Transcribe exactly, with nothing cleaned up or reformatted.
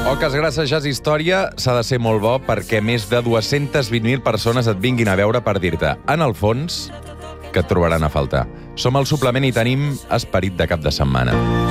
Oques Grasses Jazz Història s'ha de ser molt bo perquè més de dues-centes vint mil persones et vinguin a veure per dir-te, en el fons, que et trobaran a faltar. Som al suplement i tenim esperit de cap de setmana.